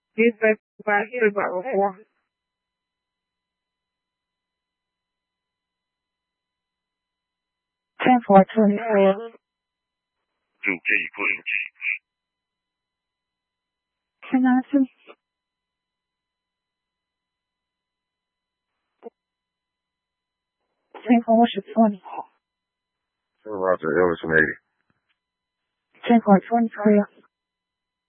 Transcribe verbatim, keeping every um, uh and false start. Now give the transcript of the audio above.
Get back by here about before. Ten four twenty four. Two key, please. Can I see? Ten four twenty. Roger, Ellison eighty. Ten four twenty three.